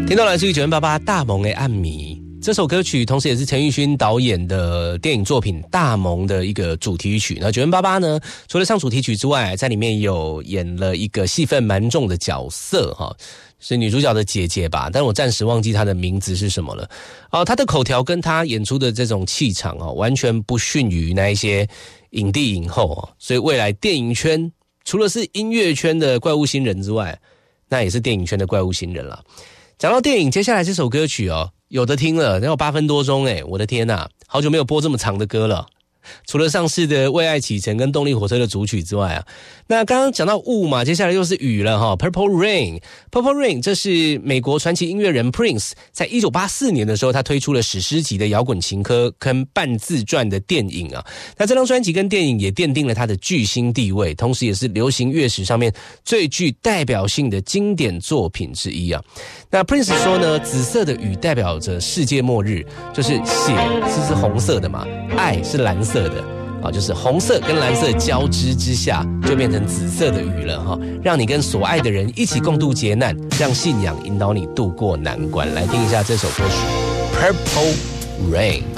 听到来自于988大萌的暗迷这首歌曲，同时也是陈奕迅导演的电影作品《大萌》的一个主题曲。那988呢，除了唱主题曲之外，在里面有演了一个戏份蛮重的角色哈，是女主角的姐姐吧，但我暂时忘记她的名字是什么了。她的口条跟她演出的这种气场完全不逊于那一些影帝影后所以未来电影圈除了是音乐圈的怪物新人之外，那也是电影圈的怪物新人了。讲到电影，接下来这首歌曲有的听了，要8分多钟我的天哪，好久没有播这么长的歌了。除了上市的《为爱启程》跟动力火车的主曲之外那刚刚讲到雾嘛，接下来又是雨了Purple Rain。Purple Rain 这是美国传奇音乐人 Prince 在1984年的时候，他推出了史诗级的摇滚情歌跟半自传的电影那这张专辑跟电影也奠定了他的巨星地位，同时也是流行乐史上面最具代表性的经典作品之一那 Prince 说呢，紫色的雨代表着世界末日，就是血是红色的嘛，爱是蓝色的就是红色跟蓝色交织之下就变成紫色的雨了让你跟所爱的人一起共度劫难，让信仰引导你度过难关。来听一下这首歌曲 Purple Rain。